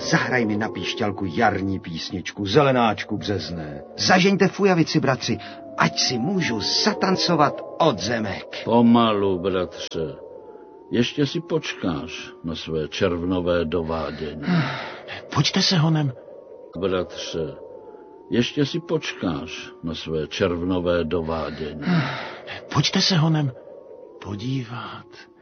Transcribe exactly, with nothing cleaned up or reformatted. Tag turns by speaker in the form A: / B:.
A: Zahraj mi na píšťalku jarní písničku, zelenáčku březné. Zažeňte fujavici, bratři, ať si můžu zatancovat od zemek.
B: Pomalu, bratře. Ještě si počkáš na své červnové dovádění.
C: Pojďte se honem.
B: Bratře, ještě si počkáš na své červnové dovádění.
C: Pojďte se honem podívat.